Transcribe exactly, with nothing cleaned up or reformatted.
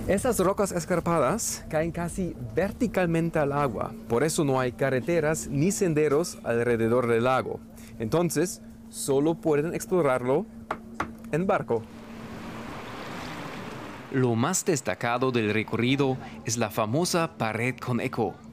Esas rocas escarpadas caen casi verticalmente al agua, por eso no hay carreteras ni senderos alrededor del lago. Entonces, solo pueden explorarlo en barco. Lo más destacado del recorrido es la famosa pared con eco,